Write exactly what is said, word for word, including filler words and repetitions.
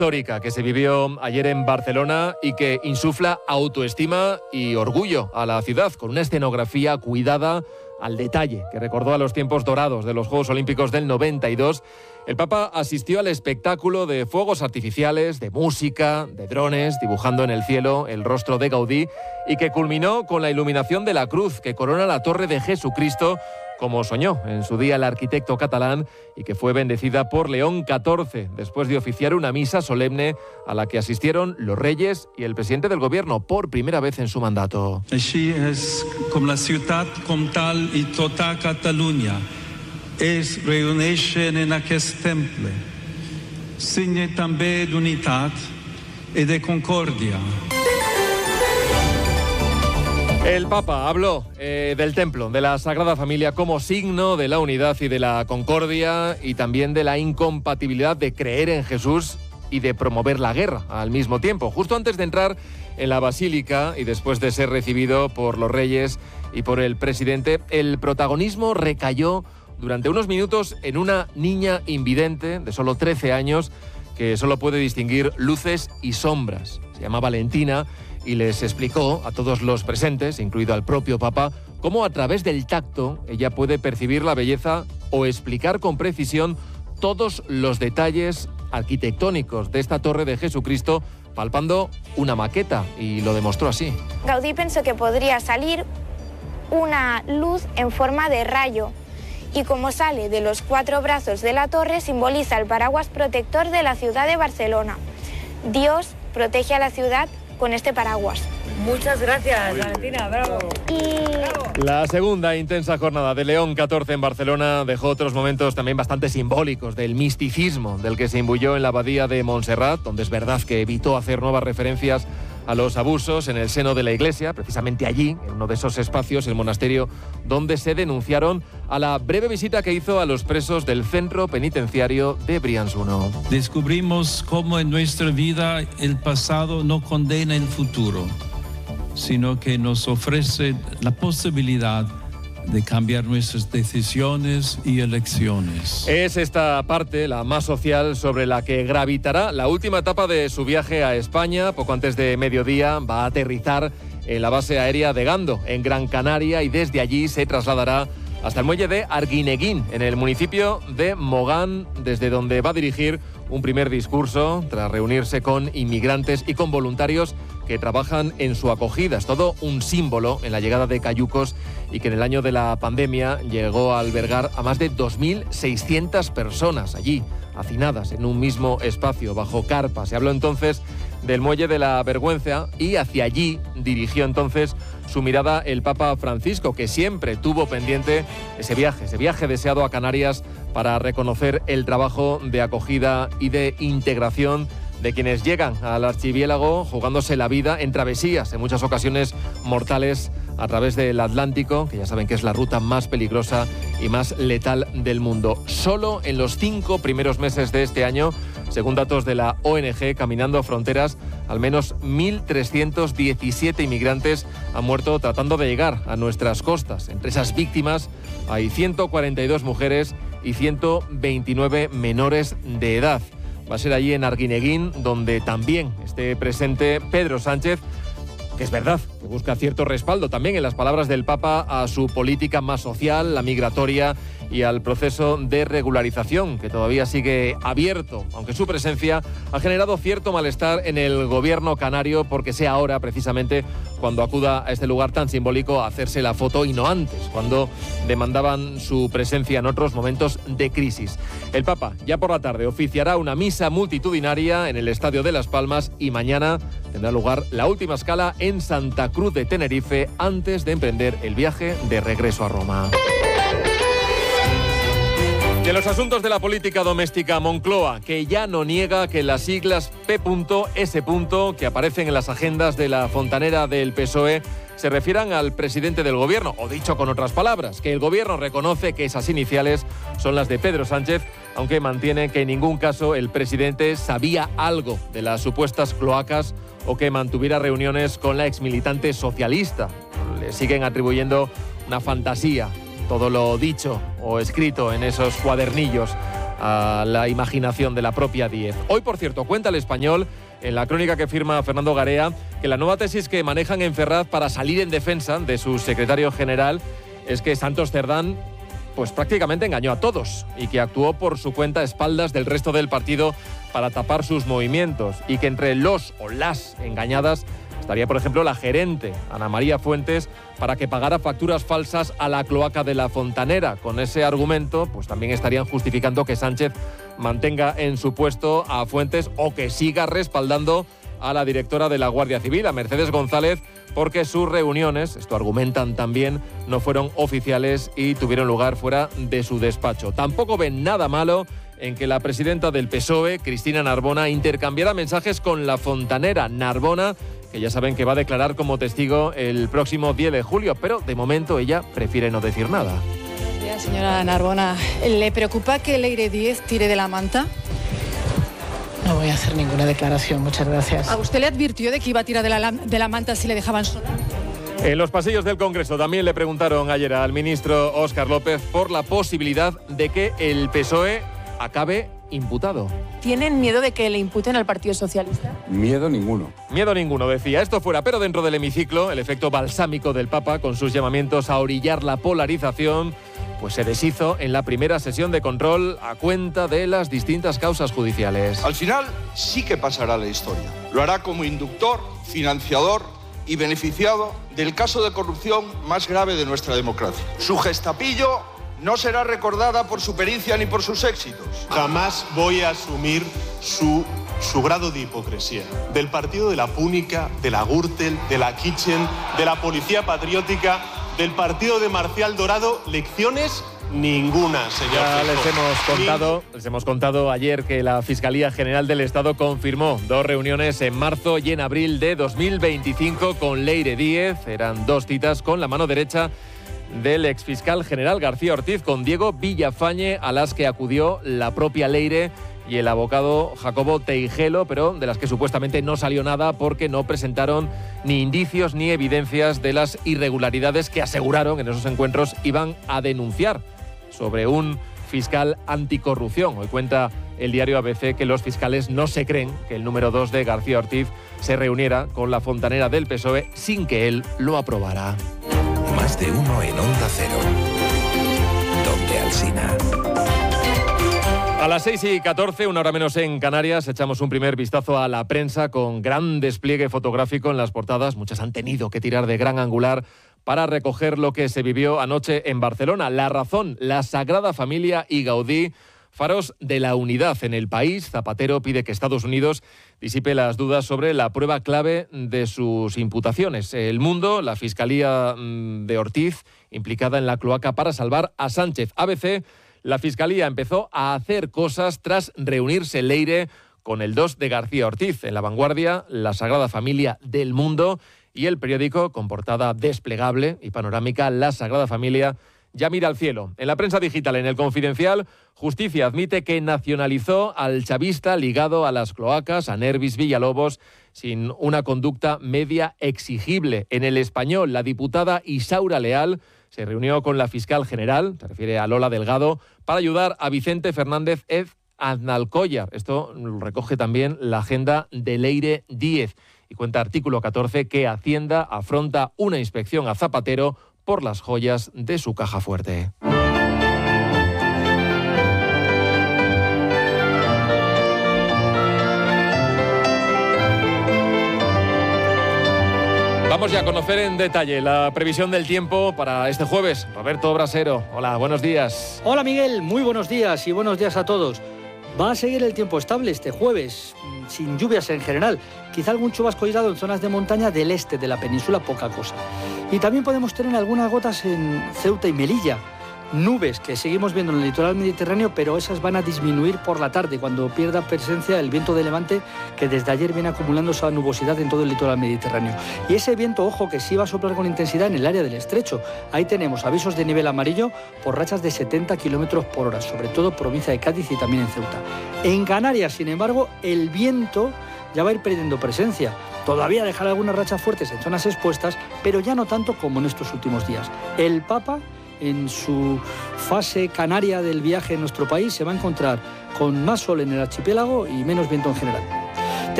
Histórica que se vivió ayer en Barcelona y que insufla autoestima y orgullo a la ciudad, con una escenografía cuidada al detalle que recordó a los tiempos dorados de los Juegos Olímpicos del noventa y dos. El Papa asistió al espectáculo de fuegos artificiales, de música, de drones, dibujando en el cielo el rostro de Gaudí, y que culminó con la iluminación de la cruz que corona la Torre de Jesucristo, como soñó en su día el arquitecto catalán, y que fue bendecida por León catorce, después de oficiar una misa solemne a la que asistieron los reyes y el presidente del gobierno por primera vez en su mandato. Així és com la ciutat comtal i tota Catalunya es reuneixen en aquest temple, signe també d'unitat i de concòrdia. El Papa habló eh, del templo, de la Sagrada Familia, como signo de la unidad y de la concordia, y también de la incompatibilidad de creer en Jesús y de promover la guerra al mismo tiempo. Justo antes de entrar en la Basílica y después de ser recibido por los reyes y por el presidente, el protagonismo recayó durante unos minutos en una niña invidente de solo trece años que solo puede distinguir luces y sombras. Se llama Valentina y les explicó a todos los presentes, incluido al propio Papa, cómo a través del tacto ella puede percibir la belleza o explicar con precisión todos los detalles arquitectónicos de esta Torre de Jesucristo, palpando una maqueta, y lo demostró así. Gaudí pensó que podría salir una luz en forma de rayo, y como sale de los cuatro brazos de la torre, simboliza el paraguas protector de la ciudad de Barcelona. Dios protege a la ciudad con este paraguas. Muchas gracias, Valentina, bravo. Y... La segunda intensa jornada de León catorce en Barcelona dejó otros momentos también bastante simbólicos del misticismo del que se imbuyó en la abadía de Montserrat, donde es verdad que evitó hacer nuevas referencias a los abusos en el seno de la Iglesia, precisamente allí, en uno de esos espacios, el monasterio, donde se denunciaron a la breve visita que hizo a los presos del centro penitenciario de Brians uno. Descubrimos cómo en nuestra vida el pasado no condena el futuro, sino que nos ofrece la posibilidad de cambiar nuestras decisiones y elecciones. Es esta parte, la más social, sobre la que gravitará la última etapa de su viaje a España. Poco antes de mediodía va a aterrizar en la base aérea de Gando, en Gran Canaria, y desde allí se trasladará hasta el muelle de Arguineguín, en el municipio de Mogán, desde donde va a dirigir un primer discurso tras reunirse con inmigrantes y con voluntarios que trabajan en su acogida. Es todo un símbolo en la llegada de cayucos, y que en el año de la pandemia llegó a albergar a más de dos mil seiscientas personas allí, hacinadas en un mismo espacio, bajo carpa. Se habló entonces del muelle de la Vergüenza, y hacia allí dirigió entonces su mirada el Papa Francisco, que siempre tuvo pendiente ese viaje, ese viaje deseado a Canarias para reconocer el trabajo de acogida y de integración de quienes llegan al archipiélago jugándose la vida en travesías, en muchas ocasiones mortales, a través del Atlántico, que ya saben que es la ruta más peligrosa y más letal del mundo. Solo en los cinco primeros meses de este año, según datos de la O N G Caminando Fronteras, al menos mil trescientos diecisiete inmigrantes han muerto tratando de llegar a nuestras costas. Entre esas víctimas hay ciento cuarenta y dos mujeres y ciento veintinueve menores de edad. Va a ser allí en Arguineguín donde también esté presente Pedro Sánchez, que es verdad que busca cierto respaldo también en las palabras del Papa a su política más social, la migratoria, y al proceso de regularización, que todavía sigue abierto, aunque su presencia ha generado cierto malestar en el gobierno canario, porque sea ahora precisamente cuando acuda a este lugar tan simbólico a hacerse la foto, y no antes, cuando demandaban su presencia en otros momentos de crisis. El Papa ya por la tarde oficiará una misa multitudinaria en el Estadio de Las Palmas, y mañana tendrá lugar la última escala en Santa Cruz de Tenerife antes de emprender el viaje de regreso a Roma. De los asuntos de la política doméstica, Moncloa, que ya no niega que las siglas P S que aparecen en las agendas de la fontanera del P S O E se refieran al presidente del gobierno, o dicho con otras palabras, que el gobierno reconoce que esas iniciales son las de Pedro Sánchez, aunque mantiene que en ningún caso el presidente sabía algo de las supuestas cloacas o que mantuviera reuniones con la exmilitante socialista. Le siguen atribuyendo una fantasía todo lo dicho o escrito en esos cuadernillos. a la imaginación de la propia Díez. Hoy, por cierto, cuenta El Español, en la crónica que firma Fernando Garea, que la nueva tesis que manejan en Ferraz para salir en defensa de su secretario general es que Santos Cerdán pues prácticamente engañó a todos y que actuó por su cuenta a espaldas del resto del partido para tapar sus movimientos, y que entre los o las engañadas estaría, por ejemplo, la gerente, Ana María Fuentes, para que pagara facturas falsas a la cloaca de La Fontanera. Con ese argumento, pues también estarían justificando que Sánchez mantenga en su puesto a Fuentes o que siga respaldando a la directora de la Guardia Civil, a Mercedes González, porque sus reuniones, esto argumentan también, no fueron oficiales y tuvieron lugar fuera de su despacho. Tampoco ven nada malo en que la presidenta del P S O E, Cristina Narbona, intercambiara mensajes con La Fontanera. Narbona, que ya saben que va a declarar como testigo el próximo diez de julio, pero de momento ella prefiere no decir nada. Buenos días, señora Narbona. ¿Le preocupa que Leire Díez tire de la manta? No voy a hacer ninguna declaración, muchas gracias. ¿A usted le advirtió de que iba a tirar de la, de la manta si le dejaban sola? En los pasillos del Congreso también le preguntaron ayer al ministro Óscar López por la posibilidad de que el P S O E acabe imputado. ¿Tienen miedo de que le imputen al Partido Socialista? Miedo ninguno. Miedo ninguno, decía. Esto fuera, pero dentro del hemiciclo, el efecto balsámico del Papa, con sus llamamientos a orillar la polarización, pues se deshizo en la primera sesión de control a cuenta de las distintas causas judiciales. Al final sí que pasará la historia. Lo hará como inductor, financiador y beneficiado del caso de corrupción más grave de nuestra democracia. Su gestapillo no será recordada por su pericia ni por sus éxitos. Jamás voy a asumir su, su grado de hipocresía. Del partido de la Púnica, de la Gürtel, de la Kitchen, de la Policía Patriótica, del partido de Marcial Dorado, lecciones ninguna, señor. Ya les hemos contado, les hemos contado ayer que la Fiscalía General del Estado confirmó dos reuniones en marzo y en abril de dos mil veinticinco con Leire Díez. Eran dos citas con la mano derecha del exfiscal general García Ortiz, con Diego Villafañe, a las que acudió la propia Leire y el abogado Jacobo Teijelo, pero de las que supuestamente no salió nada porque no presentaron ni indicios ni evidencias de las irregularidades que aseguraron en esos encuentros iban a denunciar sobre un fiscal anticorrupción. Hoy cuenta el diario A B C que los fiscales no se creen que el número dos de García Ortiz se reuniera con la fontanera del P S O E sin que él lo aprobara. Más de uno en Onda Cero. Donde Alsina. A las seis y catorce, una hora menos en Canarias, echamos un primer vistazo a la prensa con gran despliegue fotográfico en las portadas. Muchas han tenido que tirar de gran angular para recoger lo que se vivió anoche en Barcelona. La Razón, la Sagrada Familia y Gaudí, faros de la unidad en el país. Zapatero pide que Estados Unidos disipe las dudas sobre la prueba clave de sus imputaciones. El Mundo, la Fiscalía de Ortiz, implicada en la cloaca para salvar a Sánchez. A B C, la Fiscalía empezó a hacer cosas tras reunirse Leire con el dos de García Ortiz. En La Vanguardia, la Sagrada Familia del Mundo, y el periódico, con portada desplegable y panorámica, La Sagrada Familia ya mira al cielo. En la prensa digital, en El Confidencial, Justicia admite que nacionalizó al chavista ligado a las cloacas, a Nervis Villalobos, sin una conducta media exigible. En El Español, la diputada Isaura Leal se reunió con la fiscal general, se refiere a Lola Delgado, para ayudar a Vicente Fernández Aznalcóllar. Esto lo recoge también la agenda de Leire Díez. Y cuenta Artículo catorce que Hacienda afronta una inspección a Zapatero por las joyas de su caja fuerte. Vamos ya a conocer en detalle la previsión del tiempo para este jueves. Roberto Brasero, hola, buenos días. Hola Miguel, muy buenos días y buenos días a todos. Va a seguir el tiempo estable este jueves, sin lluvias en general. Quizá algún chubasco aislado en zonas de montaña del este de la península, poca cosa. Y también podemos tener algunas gotas en Ceuta y Melilla. Nubes que seguimos viendo en el litoral mediterráneo, pero esas van a disminuir por la tarde, cuando pierda presencia el viento de levante, que desde ayer viene acumulando esa nubosidad en todo el litoral mediterráneo. Y ese viento, ojo, que sí va a soplar con intensidad en el área del estrecho. Ahí tenemos avisos de nivel amarillo por rachas de setenta kilómetros por hora, sobre todo provincia de Cádiz y también en Ceuta. En Canarias, sin embargo, el viento ya va a ir perdiendo presencia. Todavía dejará algunas rachas fuertes en zonas expuestas, pero ya no tanto como en estos últimos días. El Papa en su fase canaria del viaje en nuestro país, se va a encontrar con más sol en el archipiélago y menos viento en general.